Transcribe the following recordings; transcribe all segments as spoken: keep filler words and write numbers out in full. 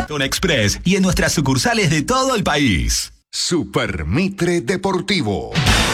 Maratón Express y en nuestras sucursales de todo el país. Super Mitre Deportivo.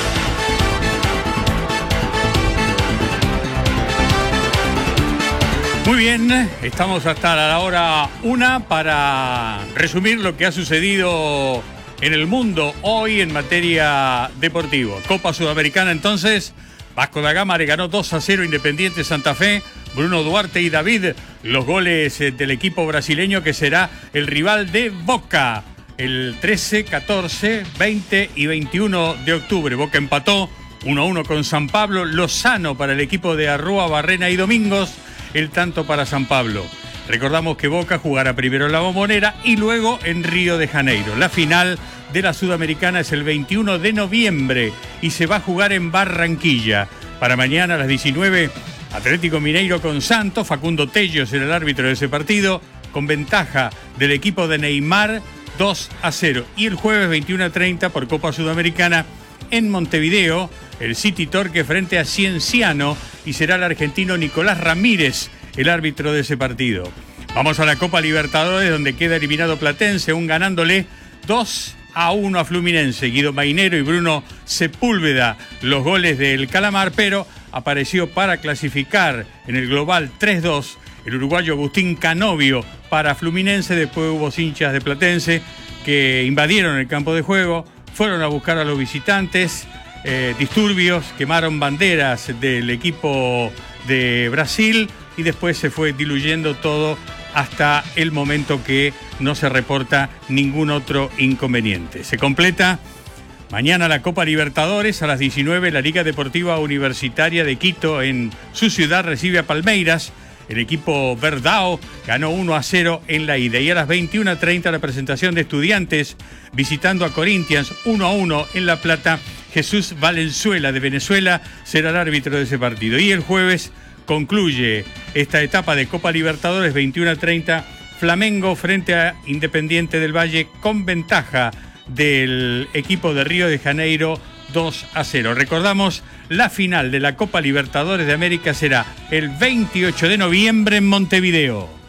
Muy bien, estamos hasta la hora una para resumir lo que ha sucedido en el mundo hoy en materia deportiva. Copa Sudamericana entonces, Vasco da Gama le ganó dos a cero Independiente Santa Fe, Bruno Duarte y David, los goles del equipo brasileño que será el rival de Boca el trece, catorce, veinte y veintiuno de octubre. Boca empató uno a uno con San Pablo, Lozano para el equipo de Arrua, Barrena y Domingos, el tanto para San Pablo. Recordamos que Boca jugará primero en La Bombonera y luego en Río de Janeiro. La final de la Sudamericana es el veintiuno de noviembre y se va a jugar en Barranquilla. Para mañana a las diecinueve, Atlético Mineiro con Santos. Facundo Tello será el árbitro de ese partido, con ventaja del equipo de Neymar, dos a cero. Y el jueves veintiuno a treinta por Copa Sudamericana en Montevideo, el City Torque frente a Cienciano y será el argentino Nicolás Ramírez el árbitro de ese partido. Vamos a la Copa Libertadores, donde queda eliminado Platense, aún ganándole dos a uno a Fluminense. Guido Mainero y Bruno Sepúlveda los goles del Calamar, pero apareció para clasificar en el global tres dos el uruguayo Agustín Canovio para Fluminense. Después hubo hinchas de Platense que invadieron el campo de juego, fueron a buscar a los visitantes, eh, disturbios, quemaron banderas del equipo de Brasil y después se fue diluyendo todo hasta el momento que no se reporta ningún otro inconveniente. Se completa mañana la Copa Libertadores a las diecinueve. La Liga Deportiva Universitaria de Quito en su ciudad recibe a Palmeiras. El equipo Verdao ganó uno a cero en la ida. Y a las veintiuno a treinta la presentación de Estudiantes visitando a Corinthians uno a uno en La Plata. Jesús Valenzuela de Venezuela será el árbitro de ese partido. Y el jueves concluye esta etapa de Copa Libertadores veintiuno a treinta. Flamengo frente a Independiente del Valle con ventaja del equipo de Río de Janeiro dos a cero. Recordamos, la final de la Copa Libertadores de América será el veintiocho de noviembre en Montevideo.